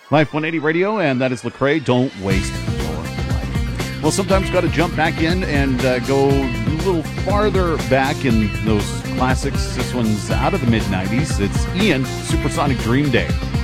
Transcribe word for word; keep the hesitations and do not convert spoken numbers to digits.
Life one eighty Radio, and that is Lecrae. Don't waste your life. Well, sometimes got to jump back in and uh, go a little farther back in those classics. This one's out of the mid nineties. It's Ian, Supersonic Dream Day.